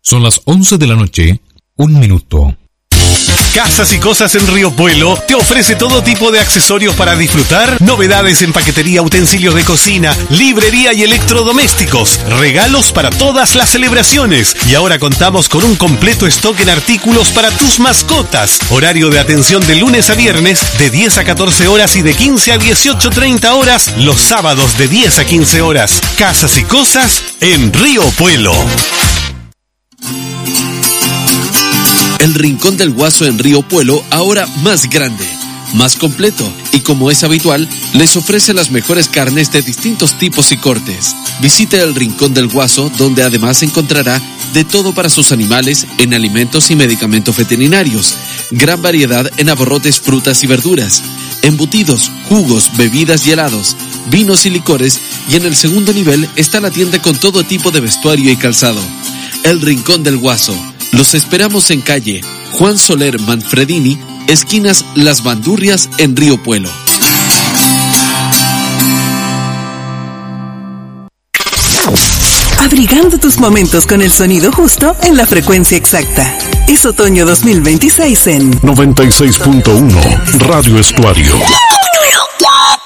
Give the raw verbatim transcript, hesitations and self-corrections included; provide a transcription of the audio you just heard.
Son las once de la noche, un minuto. Casas y Cosas en Río Puelo te ofrece todo tipo de accesorios para disfrutar, novedades en paquetería, utensilios de cocina, librería y electrodomésticos, regalos para todas las celebraciones. Y ahora contamos con un completo stock en artículos para tus mascotas. Horario de atención de lunes a viernes de diez a catorce horas y de quince a dieciocho treinta horas los sábados de diez a quince horas. Casas y Cosas en Río Puelo. El Rincón del Guaso en Río Puelo, ahora más grande, más completo y, como es habitual, les ofrece las mejores carnes de distintos tipos y cortes. Visite el Rincón del Guaso, donde además encontrará de todo para sus animales en alimentos y medicamentos veterinarios, gran variedad en abarrotes, frutas y verduras, embutidos, jugos, bebidas y helados, vinos y licores, y en el segundo nivel está la tienda con todo tipo de vestuario y calzado. El Rincón del Guaso. Los esperamos en calle Juan Soler Manfredini, esquinas Las Bandurrias en Río Puelo. Abrigando tus momentos con el sonido justo en la frecuencia exacta. Es otoño dos mil veintiséis en noventa y seis punto uno Radio Estuario.